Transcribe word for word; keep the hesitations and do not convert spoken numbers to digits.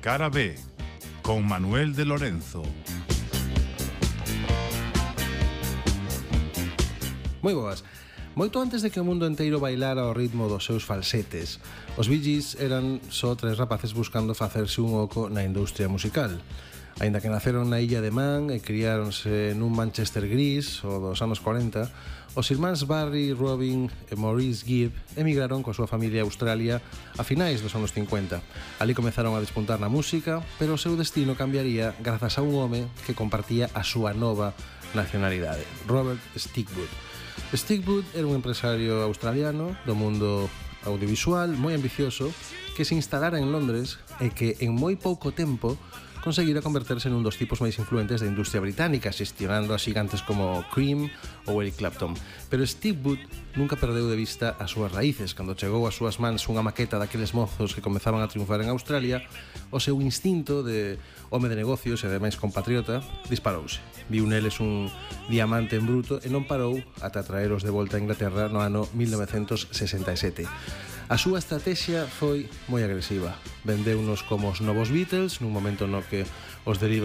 Cara B, con Manuel de Lorenzo. Moi boas. Moito antes de que o mundo enteiro bailara ao ritmo dos seus falsetes, os Bee Gees eran só tres rapaces buscando facerse un oco na industria musical. Aínda que naceron na illa de Man e criáronse nun Manchester gris o dos anos cuarenta, os irmáns Barry, Robin e Maurice Gibb emigraron coa súa familia a Australia a finais dos anos cincuenta. Ali comezaron a despuntar na música, pero o seu destino cambiaría grazas a un home que compartía a súa nova nacionalidade, Robert Stigwood. Stigwood era un empresario australiano do mundo audiovisual moi ambicioso que se instalara en Londres e que en moi pouco tempo conseguira converterse nun dos tipos máis influentes da industria británica, xestionando a xigantes como Cream ou Eric Clapton. Pero Stigwood nunca perdeu de vista as súas raíces. Cando chegou ás súas mans unha maqueta daqueles mozos que comezaban a triunfar en Australia, o seu instinto de home de negocios e ademais compatriota disparouse. Viu neles un diamante en bruto e non parou ata traeros de volta a Inglaterra no ano mil novecentos sesenta e sete. A súa estrategia foi moi agresiva. Vendeunos como os novos Beatles, nun momento no que os delibros